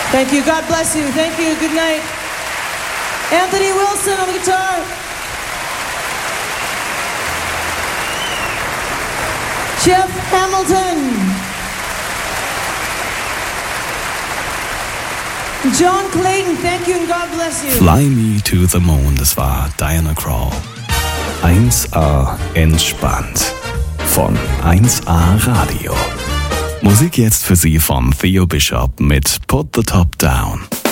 Thank you. God bless you. Thank you. Good night. Anthony Wilson on the guitar. Jeff Hamilton. John Clayton, thank you and God bless you. Fly Me to the Moon, das war Diana Krall. 1A entspannt von 1A Radio. Musik jetzt für Sie von Theo Bishop mit Put the Top Down.